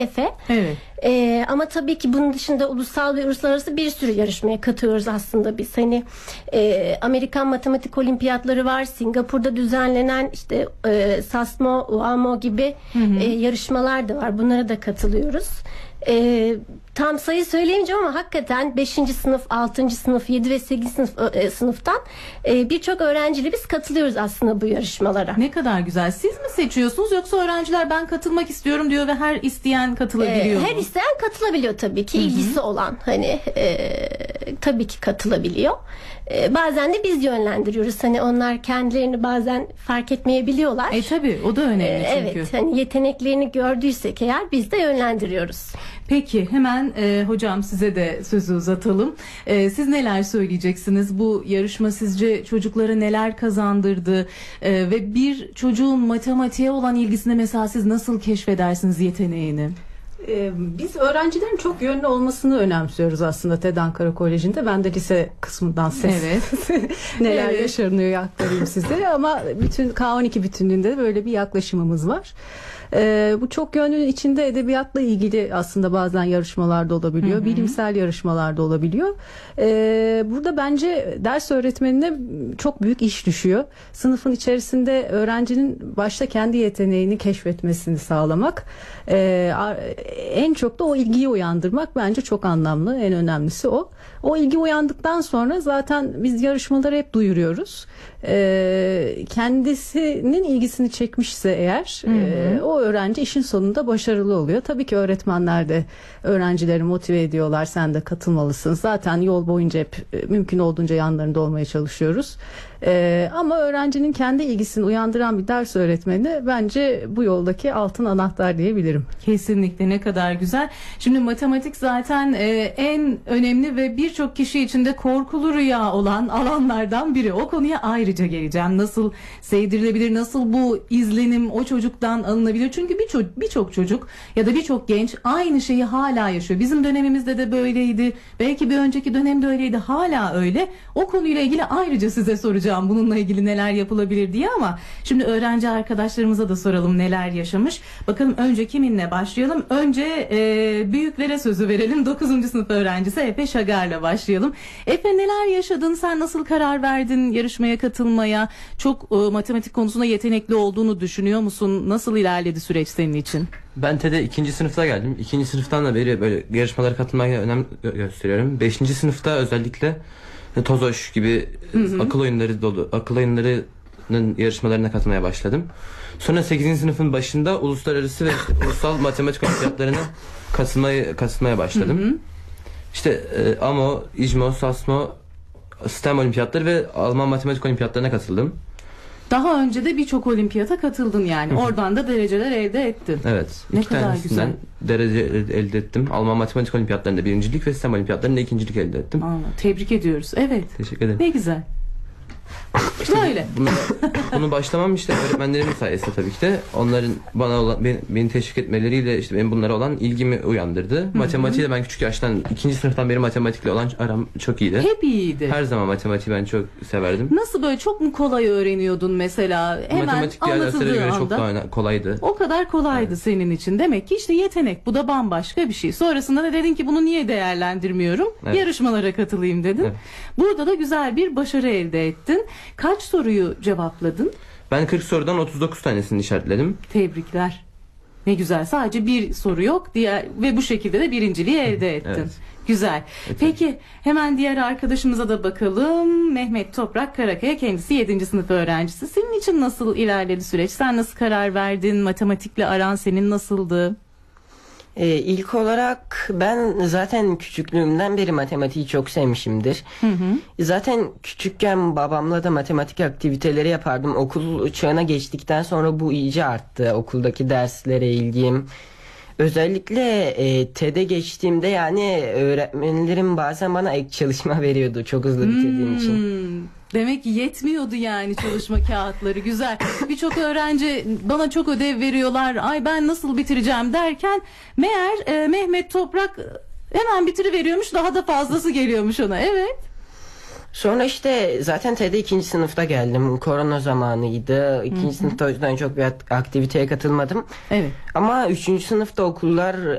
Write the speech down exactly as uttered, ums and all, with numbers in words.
Efe. Evet. Ee, ama tabii ki bunun dışında ulusal ve uluslararası bir sürü yarışmaya katılıyoruz aslında biz. Hani e, Amerikan Matematik Olimpiyatları var, Singapur'da düzenlenen işte e, SASMO, U A M O gibi hı hı. E, yarışmalar da var. Bunlara da katılıyoruz. E, tam sayı söyleyemeyeceğim ama hakikaten beşinci sınıf, altıncı sınıf, yedi ve sekizinci sınıf e, sınıftan e, birçok öğrenciyle biz katılıyoruz aslında bu yarışmalara. Ne kadar güzel. Siz mi seçiyorsunuz yoksa öğrenciler ben katılmak istiyorum diyor ve her isteyen katılabiliyor e, mu? Her isteyen katılabiliyor tabii ki. İlgisi Hı-hı. olan hani e, tabii ki katılabiliyor. E, bazen de biz yönlendiriyoruz. Hani onlar kendilerini bazen fark etmeyebiliyorlar. E tabii o da önemli e, çünkü. Evet, hani yeteneklerini gördüysek eğer biz de yönlendiriyoruz. Peki hemen e, hocam size de sözü uzatalım. E, siz neler söyleyeceksiniz? Bu yarışma sizce çocuklara neler kazandırdı? E, ve bir çocuğun matematiğe olan ilgisini mesela siz nasıl keşfedersiniz yeteneğini? Biz öğrencilerin çok yönlü olmasını önemsiyoruz aslında TED Ankara Koleji'nde. Ben de lise kısmından ses evet. neler evet. yaşanıyor aktarayım size. Ama bütün K on iki bütünlüğünde böyle bir yaklaşımımız var. Ee, bu çok yönlünün içinde edebiyatla ilgili aslında bazen yarışmalarda olabiliyor. Hı hı. Bilimsel yarışmalarda olabiliyor. Ee, burada bence ders öğretmenine çok büyük iş düşüyor. Sınıfın içerisinde öğrencinin başta kendi yeteneğini keşfetmesini sağlamak. Ee, en çok da o ilgiyi uyandırmak bence çok anlamlı. En önemlisi o. O ilgi uyandıktan sonra zaten biz yarışmaları hep duyuruyoruz. Ee, kendisinin ilgisini çekmişse eğer hı hı. E, o öğrenci işin sonunda başarılı oluyor. Tabii ki öğretmenler de öğrencileri motive ediyorlar. Sen de katılmalısın. Zaten yol boyunca hep e, mümkün olduğunca yanlarında olmaya çalışıyoruz. Ee, ama öğrencinin kendi ilgisini uyandıran bir ders öğretmeni bence bu yoldaki altın anahtar diyebilirim. Kesinlikle, ne kadar güzel. Şimdi matematik zaten e, en önemli ve birçok kişi için de korkulu rüya olan alanlardan biri. O konuya ayrıca geleceğim. Nasıl sevdirilebilir, nasıl bu izlenim o çocuktan alınabilir? Çünkü birçok birçok çocuk ya da birçok genç aynı şeyi hala yaşıyor. Bizim dönemimizde de böyleydi. Belki bir önceki dönemde öyleydi. Hala öyle. O konuyla ilgili ayrıca size soracağım. Bununla ilgili neler yapılabilir diye ama şimdi öğrenci arkadaşlarımıza da soralım neler yaşamış. Bakalım önce kiminle başlayalım? Önce e, büyüklere sözü verelim. dokuzuncu sınıf öğrencisi Efe Şagar'la başlayalım. Efe, neler yaşadın? Sen nasıl karar verdin yarışmaya katılmaya? Çok e, matematik konusunda yetenekli olduğunu düşünüyor musun? Nasıl ilerledi süreç senin için? Ben TED'e ikinci sınıfta geldim. İkinci sınıftan da beri böyle yarışmalara katılmaya önem gösteriyorum. Beşinci sınıfta özellikle Tozoş gibi hı hı. akıl oyunları dolu akıl oyunlarının yarışmalarına katılmaya başladım. Sonra sekizinci sınıfın başında uluslararası ve ulusal matematik olimpiyatlarına katılmaya katılmaya başladım. Hı hı. İşte e, A M O, İ J M O, SASMO, STEM olimpiyatları ve Alman matematik olimpiyatlarına katıldım. Daha önce de birçok olimpiyata katıldın yani. Hı hı. Oradan da dereceler elde ettin. Evet. Ne kadar güzel. Derece elde ettim. Alman matematik olimpiyatlarında birincilik ve STEM olimpiyatlarında ikincilik elde ettim. Aa, tebrik ediyoruz. Evet. Teşekkür ederim. Ne güzel. İşte böyle. Bunu, bunu başlamam işte öğretmenlerimin sayesinde tabii ki de. Onların bana olan, beni, beni teşvik etmeleriyle işte benim bunlara olan ilgimi uyandırdı. Matematiğe ben küçük yaştan ikinci sınıftan beri matematikle olan aram çok iyiydi. Hep iyiydi. Her zaman matematiği ben çok severdim. Nasıl böyle çok mu kolay öğreniyordun mesela? Hemen matematik diğer derslere göre anda, çok daha kolaydı. O kadar kolaydı evet. Senin için. Demek ki işte yetenek. Bu da bambaşka bir şey. Sonrasında da dedin ki bunu niye değerlendirmiyorum? Evet. Yarışmalara katılayım dedin. Evet. Burada da güzel bir başarı elde ettin. Kaç soruyu cevapladın? Ben kırk sorudan otuz dokuz tanesini işaretledim. Tebrikler. Ne güzel. Sadece bir soru yok. Diğer ve bu şekilde de birinciliği elde ettin. Evet. Güzel. Evet. Peki hemen diğer arkadaşımıza da bakalım. Mehmet Toprak Karakaya, kendisi yedinci sınıf öğrencisi. Senin için nasıl ilerledi süreç? Sen nasıl karar verdin? Matematikle aran senin nasıldı? Ee, ilk olarak ben zaten küçüklüğümden beri matematiği çok sevmişimdir. Hı hı. Zaten küçükken babamla da matematik aktiviteleri yapardım. Okul çağına geçtikten sonra bu iyice arttı. Okuldaki derslere ilgim. Özellikle e, TED'e geçtiğimde yani öğretmenlerim bazen bana ek çalışma veriyordu çok hızlı bitirdiğim hmm. için. Demek ki yetmiyordu yani çalışma kağıtları. Güzel. Birçok öğrenci bana çok ödev veriyorlar. Ay ben nasıl bitireceğim derken meğer e, Mehmet Toprak hemen bitiriveriyormuş. Daha da fazlası geliyormuş ona. Evet. Sonra işte zaten TED'e ikinci sınıfta geldim. Korona zamanıydı. İkinci Hı-hı. sınıfta o yüzden çok bir aktiviteye katılmadım. Evet. Ama üçüncü sınıfta okullar